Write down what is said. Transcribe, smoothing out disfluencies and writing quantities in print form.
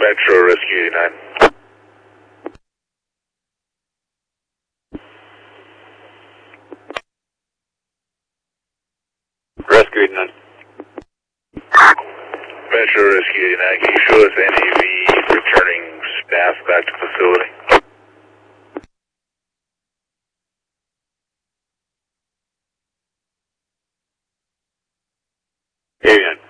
Metro Rescue 89. Rescue 89. Metro Rescue 89, can you show us any of the returning staff back to facility? 89.